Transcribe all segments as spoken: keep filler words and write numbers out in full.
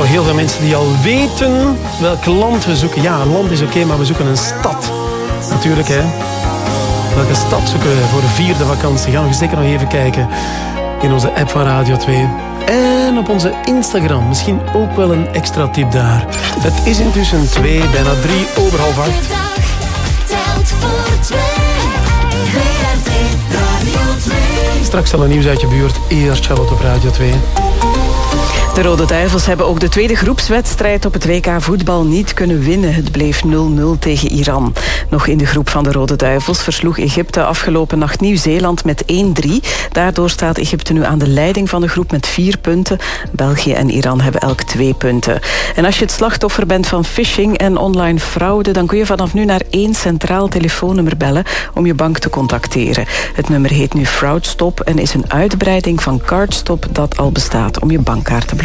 heel veel mensen die al weten welk land we zoeken. Ja, een land is oké, okay, maar we zoeken een stad. Natuurlijk, hè. Welke stad zoeken we voor de vierde vakantie? Gaan we zeker nog even kijken in onze app van Radio twee. En op onze Instagram. Misschien ook wel een extra tip daar. Het is intussen twee, bijna drie over half acht. Telt voor twee. V R T Radio twee. Straks al een nieuws uit je buurt. Eerst Charlotte op Radio twee. De Rode Duivels hebben ook de tweede groepswedstrijd op het W K voetbal niet kunnen winnen. Het bleef nul nul tegen Iran. Nog in de groep van de Rode Duivels versloeg Egypte afgelopen nacht Nieuw-Zeeland met één drie. Daardoor staat Egypte nu aan de leiding van de groep met vier punten. België en Iran hebben elk twee punten. En als je het slachtoffer bent van phishing en online fraude, dan kun je vanaf nu naar één centraal telefoonnummer bellen om je bank te contacteren. Het nummer heet nu Fraudstop en is een uitbreiding van Cardstop dat al bestaat om je bankkaart te blokkeren.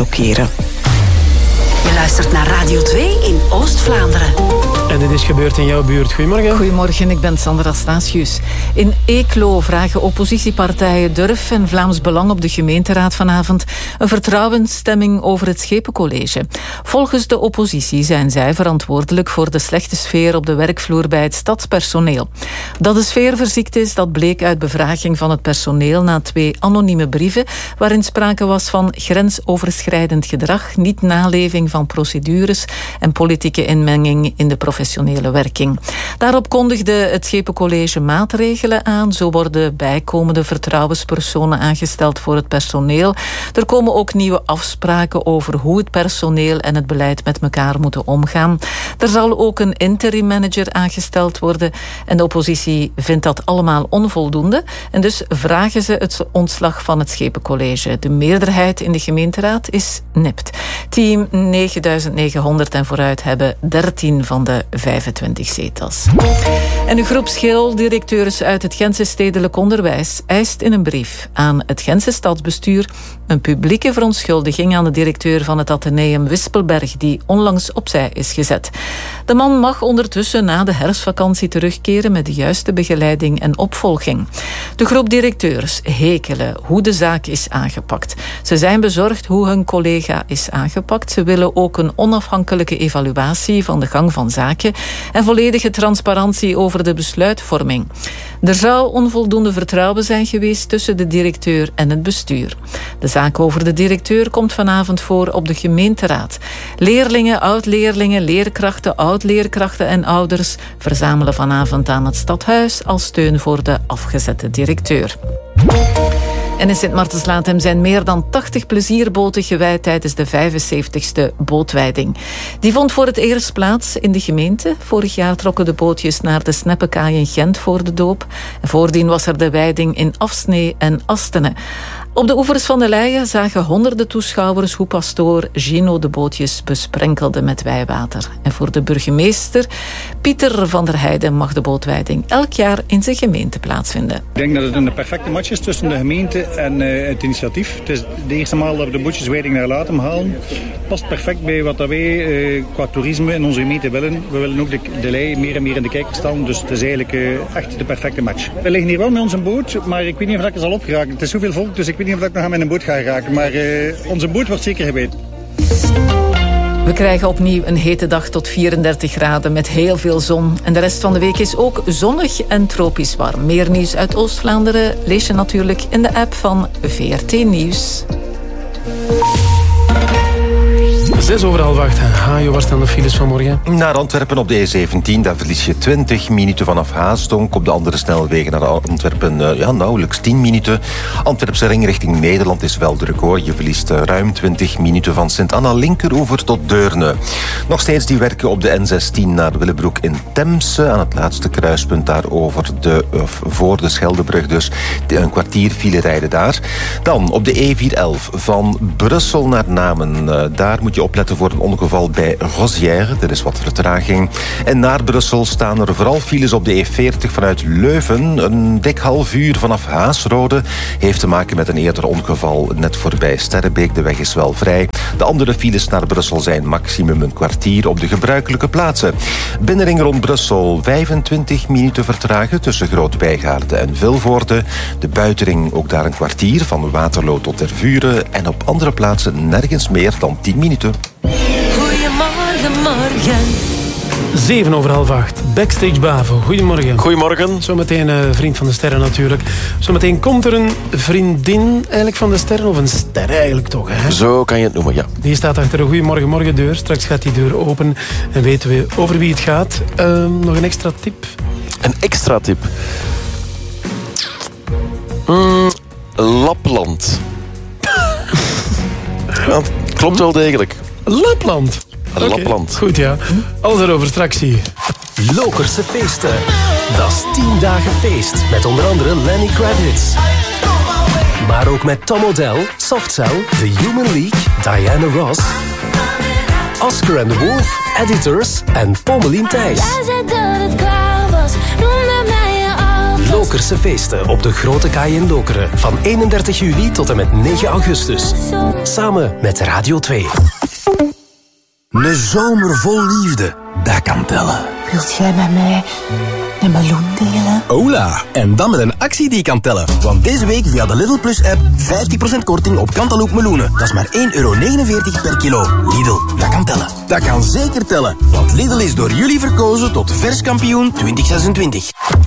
Je luistert naar Radio twee in Oost-Vlaanderen. En dit is gebeurd in jouw buurt. Goedemorgen. Goedemorgen, ik ben Sandra Statius. In Eeklo vragen oppositiepartijen Durf en Vlaams Belang op de gemeenteraad vanavond een vertrouwensstemming over het Schepencollege. Volgens de oppositie zijn zij verantwoordelijk voor de slechte sfeer op de werkvloer bij het stadspersoneel. Dat de sfeer verziekt is, dat bleek uit bevraging van het personeel na twee anonieme brieven waarin sprake was van grensoverschrijdend gedrag, niet naleving van procedures en politieke inmenging in de professionele werking. Daarop kondigde het Schepencollege maatregelen aan. Zo worden bijkomende vertrouwenspersonen aangesteld voor het personeel. Er komen ook nieuwe afspraken over hoe het personeel en het beleid met elkaar moeten omgaan. Er zal ook een interim manager aangesteld worden en de oppositie vindt dat allemaal onvoldoende en dus vragen ze het ontslag van het Schepencollege. De meerderheid in de gemeenteraad is nipt. Team negenduizend negenhonderd en vooruit hebben dertien van de vijfentwintig zetels. En een groep schooldirecteurs uit het Gentse stedelijk onderwijs eist in een brief aan het Gentse stadsbestuur een publieke verontschuldiging aan de directeur van het Atheneum Wispelberg, die onlangs opzij is gezet. De man mag ondertussen na de herfstvakantie terugkeren met de juiste begeleiding en opvolging. De groep directeurs hekelen hoe de zaak is aangepakt. Ze zijn bezorgd hoe hun collega is aangepakt. Ze willen ook een onafhankelijke evaluatie van de gang van zaken en volledige transparantie over de besluitvorming. Er zou onvoldoende vertrouwen zijn geweest tussen de directeur en het bestuur. De zaak over de directeur komt vanavond voor op de gemeenteraad. Leerlingen, oud-leerlingen, leerkrachten, oud-leerkrachten en ouders verzamelen vanavond aan het stadhuis als steun voor de afgezette directeur. En in Sint-Maartens-Latem zijn meer dan tachtig plezierboten gewijd tijdens de vijfenzeventigste bootwijding. Die vond voor het eerst plaats in de gemeente. Vorig jaar trokken de bootjes naar de Sneppekaai in Gent voor de doop. En voordien was er de wijding in Afsnee en Astene. Op de oevers van de Leie zagen honderden toeschouwers hoe pastoor Gino de bootjes besprenkelde met wijwater. En voor de burgemeester Pieter van der Heijden mag de bootwijding elk jaar in zijn gemeente plaatsvinden. Ik denk dat het een perfecte match is tussen de gemeente en uh, het initiatief. Het is de eerste maal dat we de bootjeswijding naar Latem halen. Het past perfect bij wat wij uh, qua toerisme in onze gemeente willen. We willen ook de, de Leie meer en meer in de kijker stellen. Dus het is eigenlijk uh, echt de perfecte match. We liggen hier wel met onze boot, maar ik weet niet of ik er zal opgeraken. Het is zoveel volk, dus ik weet niet of ik nog aan mijn boot ga geraken. Maar uh, onze boot wordt zeker gewijd. We krijgen opnieuw een hete dag tot vierendertig graden met heel veel zon. En de rest van de week is ook zonnig en tropisch warm. Meer nieuws uit Oost-Vlaanderen lees je natuurlijk in de app van V R T Nieuws. Zes over half acht. Hajo, waar staan de files vanmorgen? Naar Antwerpen op de E zeventien, daar verlies je twintig minuten vanaf Haasdonk. Op de andere snelwegen naar Antwerpen, uh, ja, nauwelijks tien minuten. Antwerpse ring richting Nederland is wel druk hoor. Je verliest uh, ruim twintig minuten van Sint-Anna-Linkeroever tot Deurne. Nog steeds die werken op de N zestien naar Willebroek in Temse. Aan het laatste kruispunt daar over de, uh, voor de Scheldebrug dus. Een kwartier file rijden daar. Dan op de E vierhonderdelf van Brussel naar Namen. Uh, daar moet je opletten voor een ongeval bij Rosière. Er is wat vertraging. En naar Brussel staan er vooral files op de E veertig vanuit Leuven. Een dik half uur vanaf Haasrode. Heeft te maken met een eerder ongeval net voorbij Sterrebeek. De weg is wel vrij. De andere files naar Brussel zijn maximum een kwartier op de gebruikelijke plaatsen. Binnenring rond Brussel vijfentwintig minuten vertragen tussen Groot-Bijgaarde en Vilvoorde. De buitenring ook daar een kwartier van Waterloo tot Tervuren. En op andere plaatsen nergens meer dan tien minuten. Goedemorgen. Zeven over half acht. Backstage Bavo. Goedemorgen. Goedemorgen. Zometeen uh, vriend van de sterren natuurlijk. Zometeen komt er een vriendin eigenlijk van de sterren. Of een ster eigenlijk toch, hè? Zo kan je het noemen, ja. Die staat achter de Goedemorgen Morgen deur. Straks gaat die deur open en weten we over wie het gaat. Uh, nog een extra tip? Een extra tip. Mm, Lapland. Ja, klopt wel degelijk. Lapland? Okay. Lapland. Goed, ja. Alles erover straks hier. Lokerse feesten. Dat is tien dagen feest. Met onder andere Lenny Kravitz. Maar ook met Tom Odell, Softcell, The Human League, Diana Ross, Oscar and the Wolf, Editors en Pommelien Thijs. Lokerse feesten op de Grote Kaai in Lokeren. Van eenendertig juli tot en met negen augustus. Samen met Radio twee. Een zomer vol liefde, dat kan tellen. Wilt jij met mij een meloen delen? Hola, en dan met een actie die kan tellen. Want deze week via de Lidl Plus app vijftig procent korting op Cantaloupe meloenen. Dat is maar één euro negenenveertig per kilo. Lidl, dat kan tellen. Dat kan zeker tellen. Want Lidl is door jullie verkozen tot verskampioen twintig zesentwintig.